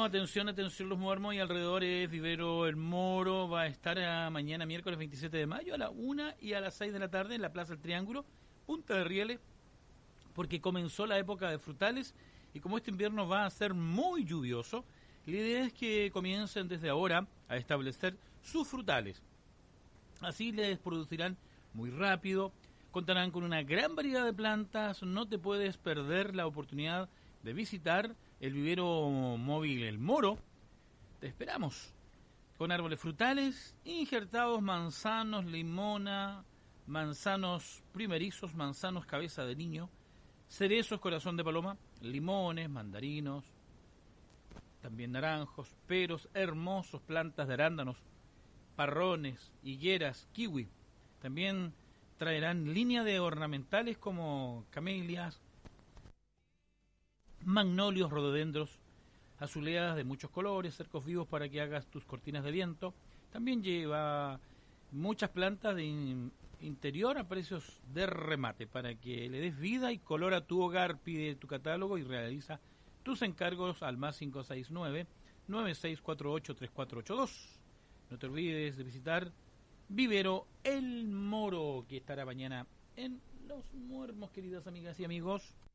atención Los Muermos y alrededores. Vivero El Moro va a estar mañana miércoles 27 de mayo a la 1 y a las 6 de la tarde en la Plaza del Triángulo, Punta de Rieles, porque comenzó la época de frutales y como este invierno va a ser muy lluvioso, la idea es que comiencen desde ahora a establecer sus frutales. Así les producirán muy rápido, contarán con una gran variedad de plantas, no te puedes perder la oportunidad de visitar el vivero móvil El Moro. Te esperamos con árboles frutales injertados, manzanos, limona, manzanos primerizos, manzanos cabeza de niño, cerezos corazón de paloma, limones, mandarinos, también naranjos, peros, hermosos, plantas de arándanos, parrones, higueras, kiwi. También traerán línea de ornamentales como camelias, magnolios, rododendros, azuleadas de muchos colores, cercos vivos para que hagas tus cortinas de viento. También lleva muchas plantas de interior a precios de remate para que le des vida y color a tu hogar. Pide tu catálogo y realiza tus encargos al más 569-9648-3482. No te olvides de visitar Vivero El Moro, que estará mañana en Los Muermos, queridas amigas y amigos.